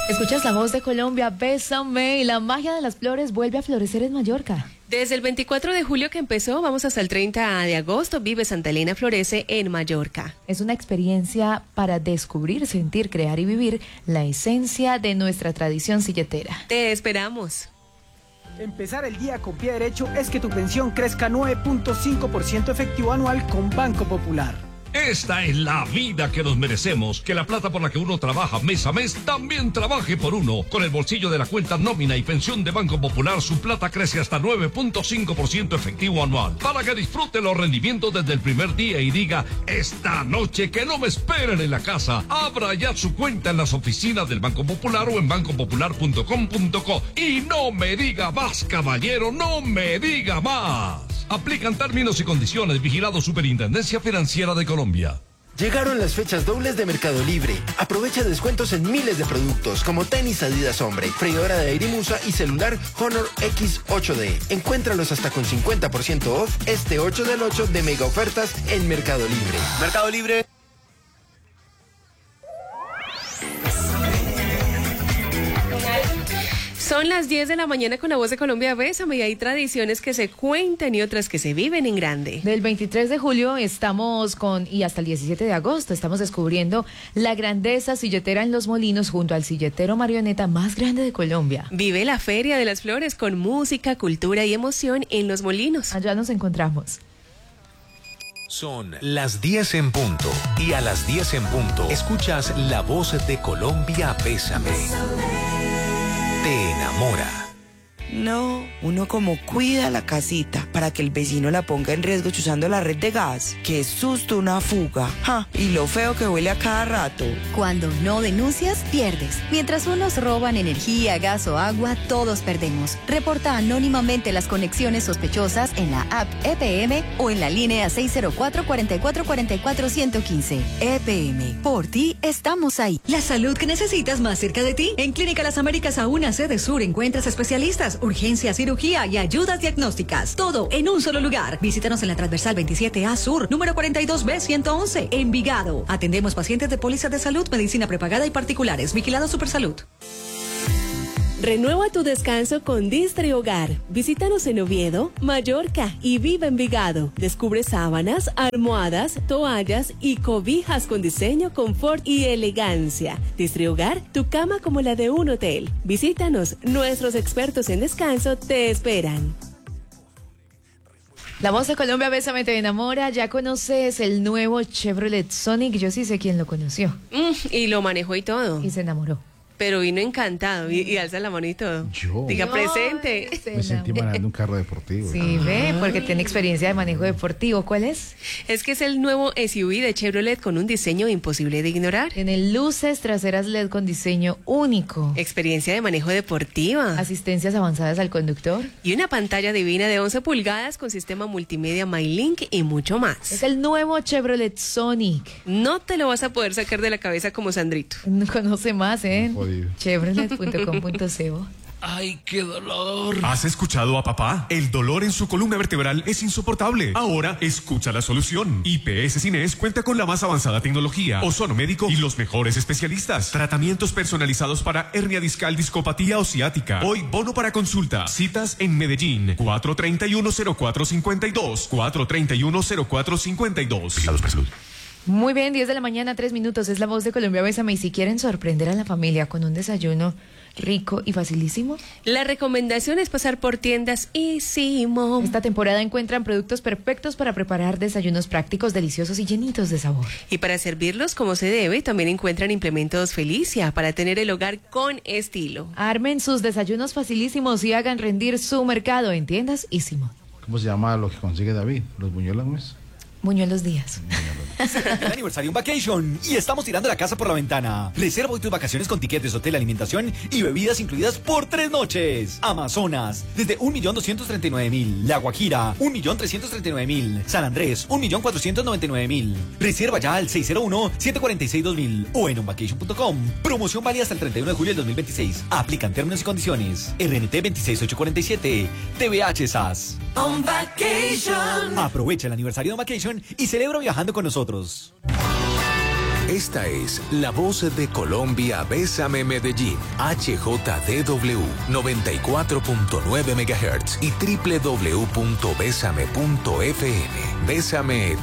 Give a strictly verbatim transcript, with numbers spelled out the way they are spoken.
Escuchas la voz de Colombia, Bésame, y la magia de las flores vuelve a florecer en Mallorca. Desde el veinticuatro de julio que empezó, vamos hasta el treinta de agosto, Vive Santa Elena Florece en Mallorca. Es una experiencia para descubrir, sentir, crear y vivir la esencia de nuestra tradición silletera. Te esperamos. Empezar el día con pie derecho es que tu pensión crezca nueve punto cinco por ciento efectivo anual con Banco Popular. Esta es la vida que nos merecemos, que la plata por la que uno trabaja mes a mes también trabaje por uno. Con el bolsillo de la cuenta nómina y pensión de Banco Popular, su plata crece hasta nueve punto cinco por ciento efectivo anual, para que disfrute los rendimientos desde el primer día y diga, esta noche que no me esperen en la casa. Abra ya su cuenta en las oficinas del Banco Popular o en banco popular punto com punto co. Y no me diga más, caballero, no me diga más. Aplican términos y condiciones. Vigilado Superintendencia Financiera de Colombia. Llegaron las fechas dobles de Mercado Libre. Aprovecha descuentos en miles de productos como tenis Adidas Hombre, freidora de aire Musa y celular Honor X ocho D. Encuéntralos hasta con cincuenta por ciento off este ocho del ocho de mega ofertas en Mercado Libre. Mercado Libre. Son las diez de la mañana con la voz de Colombia, Bésame, y hay tradiciones que se cuentan y otras que se viven en grande. Del veintitrés de julio estamos con, y hasta el diecisiete de agosto, estamos descubriendo la grandeza silletera en Los Molinos junto al silletero marioneta más grande de Colombia. Vive la Feria de las Flores con música, cultura y emoción en Los Molinos. Allá nos encontramos. Son las diez en punto, y a las diez en punto escuchas la voz de Colombia, Bésame. Te enamora. No, uno como cuida la casita para que el vecino la ponga en riesgo chuzando la red de gas. Qué susto una fuga. Ja, y lo feo que huele a cada rato. Cuando no denuncias, pierdes. Mientras unos roban energía, gas o agua, todos perdemos. Reporta anónimamente las conexiones sospechosas en la app E P M o en la línea seis cero cuatro, cuatro cuatro cuatro cuatro, uno uno cinco. E P M, por ti estamos ahí. La salud que necesitas más cerca de ti. En Clínica Las Américas, a una sede sur, encuentras especialistas, urgencia, cirugía y ayudas diagnósticas. Todo en un solo lugar. Visítanos en la transversal veintisiete A Sur, número cuarenta y dos B ciento once, Envigado. Atendemos pacientes de póliza de salud, medicina prepagada y particulares. Vigilado Supersalud. Renueva tu descanso con Distri Hogar. Visítanos en Oviedo, Mallorca y Viva Envigado. Descubre sábanas, almohadas, toallas y cobijas con diseño, confort y elegancia. Distri Hogar, tu cama como la de un hotel. Visítanos, nuestros expertos en descanso te esperan. La voz de Colombia, Bésame, te enamora. Ya conoces el nuevo Chevrolet Sonic. Yo sí sé quién lo conoció. Mm, y lo manejó y todo. Y se enamoró. Pero vino encantado y, y alza la mano y todo. Yo. Diga presente. Me sentí manejando un carro deportivo. Sí, ve, porque tiene experiencia de manejo deportivo. ¿Cuál es? Es que es el nuevo S U V de Chevrolet con un diseño imposible de ignorar. Tiene luces traseras L E D con diseño único. Experiencia de manejo deportiva. Asistencias avanzadas al conductor. Y una pantalla divina de once pulgadas con sistema multimedia MyLink y mucho más. Es el nuevo Chevrolet Sonic. No te lo vas a poder sacar de la cabeza como Sandrito. No conoce más, ¿eh? Chevrolet punto com punto co. ¡Ay, qué dolor! ¿Has escuchado a papá? El dolor en su columna vertebral es insoportable. Ahora escucha la solución. I P S Cines cuenta con la más avanzada tecnología, ozono médico y los mejores especialistas. Tratamientos personalizados para hernia discal, discopatía o ciática. Hoy bono para consulta. Citas en Medellín. cuatro tres uno, cero cuatro cinco dos. cuatro tres uno, cero cuatro cinco dos. Vigilados por salud. Muy bien, diez de la mañana, tres minutos. Es la voz de Colombia, Bésame. Y si quieren sorprender a la familia con un desayuno rico y facilísimo, la recomendación es pasar por tiendas Isimo. Esta temporada encuentran productos perfectos para preparar desayunos prácticos, deliciosos y llenitos de sabor. Y para servirlos como se debe, también encuentran implementos Felicia para tener el hogar con estilo. Armen sus desayunos facilísimos y hagan rendir su mercado en tiendas Isimo. ¿Cómo se llama lo que consigue David? ¿Los buñuelos, no es? Buñuelos Díaz. Se cumple el aniversario en Vacation y estamos tirando la casa por la ventana. Reserva hoy tus vacaciones con tiquetes, hotel, alimentación y bebidas incluidas por tres noches. Amazonas, desde un millón doscientos treinta y nueve mil. La Guajira, un millón trescientos treinta y nueve mil. San Andrés, un millón cuatrocientos noventa y nueve mil. Reserva ya al seis cero uno, siete cuatro seis, dos mil o en onvacation punto com. Promoción válida hasta el treinta y uno de julio del dos mil veintiséis. Aplican términos y condiciones. R N T veintiséis mil ochocientos cuarenta y siete. T V H S A S. On Vacation. Aprovecha el aniversario de On Vacation y celebra viajando con nosotros. Esta es la voz de Colombia, Bésame Medellín, H J D W noventa y cuatro punto nueve megahertz y doble u doble u doble u punto bésame punto f m. Bésame